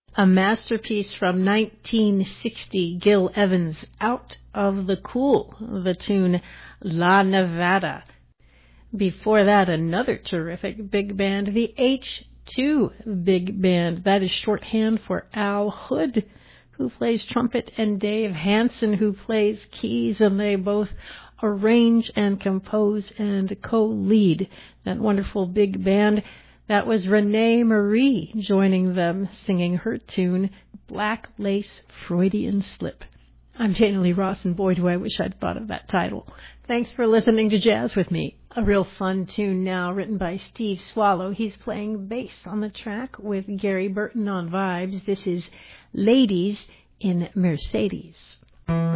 A masterpiece from 1960, Gil Evans, Out of the Cool, the tune La Nevada. Before that, another terrific big band, the H2 Big Band. That is shorthand for Al Hood, who plays trumpet, and Dave Hansen, who plays keys, and they both arrange and compose and co-lead that wonderful big band. That was Renee Marie joining them, singing her tune, Black Lace Freudian Slip. I'm Jana Lee Ross, and boy, do I wish I'd thought of that title. Thanks for listening to Jazz with me. A real fun tune now, written by Steve Swallow. He's playing bass on the track with Gary Burton on vibes. This is Ladies in Mercedes.